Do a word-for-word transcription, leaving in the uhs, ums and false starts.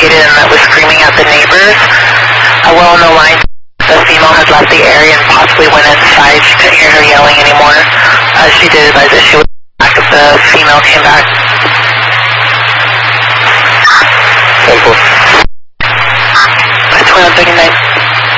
intoxicated and that was screaming at the neighbors. Uh, well, on the line, the female had left the area and possibly went inside. She couldn't hear her yelling anymore. Uh, she did advise that she was back if the female came back. Simple. That's one thirty-nine.